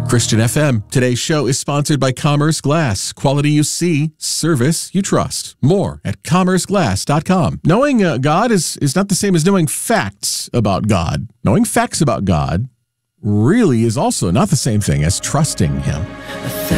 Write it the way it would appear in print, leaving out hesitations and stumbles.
Christian FM. Today's show is sponsored by Commerce Glass. Quality you see, service you trust. More at commerceglass.com. Knowing God is not the same as knowing facts about God. Knowing facts about God really is also not the same thing as trusting Him.